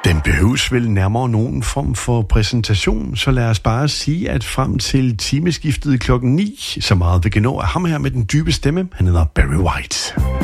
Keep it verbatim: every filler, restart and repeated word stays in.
Den behøves vel nærmere nogen form for præsentation, så lad os bare sige, at frem til timeskiftet klokken ni, så meget vi kan nå af ham her med den dybe stemme, han hedder Barry White.